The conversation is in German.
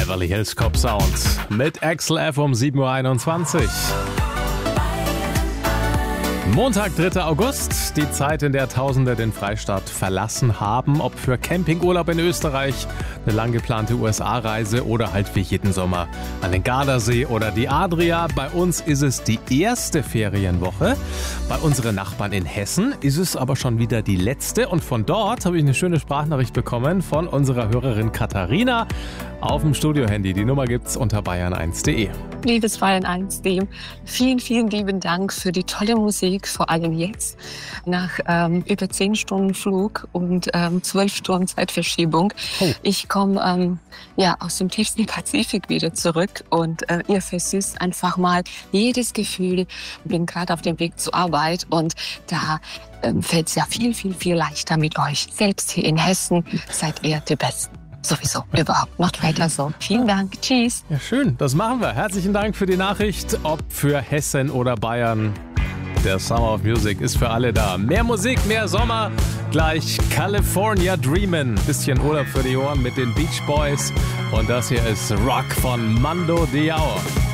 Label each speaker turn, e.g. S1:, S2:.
S1: Beverly Hills Cop Sound mit Axel F. um 7.21 Uhr. Montag, 3. August, die Zeit, in der Tausende den Freistaat verlassen haben, ob für Campingurlaub in Österreich, eine lang geplante USA-Reise oder halt wie jeden Sommer an den Gardasee oder die Adria. Bei uns ist es die erste Ferienwoche. Bei unseren Nachbarn in Hessen ist es aber schon wieder die letzte. Und von dort habe ich eine schöne Sprachnachricht bekommen von unserer Hörerin Katharina auf dem Studiohandy. Die Nummer gibt's unter bayern1.de.
S2: Liebes Bayern1.de, vielen, vielen lieben Dank für die tolle Musik, vor allem jetzt, nach über 10 Stunden Flug und 12 Stunden Zeitverschiebung.
S1: Oh.
S2: Ich komme aus dem tiefsten Pazifik wieder zurück und ihr versüßt einfach mal jedes Gefühl. Ich bin gerade auf dem Weg zur Arbeit und da fällt es ja viel, viel, viel leichter mit euch. Selbst hier in Hessen seid ihr die Besten. Sowieso, überhaupt. Macht weiter so. Vielen Dank. Tschüss.
S1: Ja, schön. Das machen wir. Herzlichen Dank für die Nachricht. Ob für Hessen oder Bayern, der Summer of Music ist für alle da. Mehr Musik, mehr Sommer. Gleich California Dreamin'. Bisschen Urlaub für die Ohren mit den Beach Boys. Und das hier ist Rock von Mando Diao.